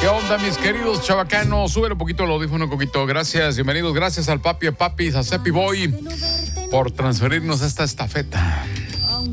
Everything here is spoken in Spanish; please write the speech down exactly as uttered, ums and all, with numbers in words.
¿Qué onda, mis queridos chavacanos? Sube un poquito el audífono, Coquito. Gracias, bienvenidos. Gracias al papi de papis, a Cepi Boy, por transferirnos esta estafeta.